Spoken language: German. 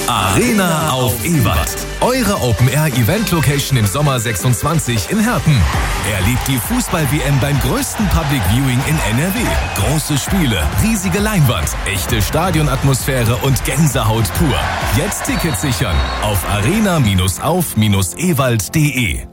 Arena auf Ewald. Eure Open-Air-Event-Location im Sommer 26 in Herten. Erlebt die Fußball-WM beim größten Public Viewing in NRW. Große Spiele, riesige Leinwand, echte Stadionatmosphäre und Gänsehaut pur. Jetzt Tickets sichern auf arena-auf-ewald.de.